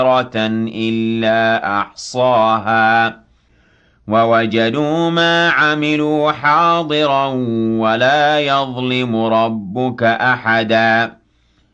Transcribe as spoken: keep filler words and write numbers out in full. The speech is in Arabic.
إِلَّا أَحْصَاهَا وَوَجَدُوا مَا عَمِلُوا حَاضِرًا وَلَا يَظْلِمُ رَبُّكَ أَحَدًا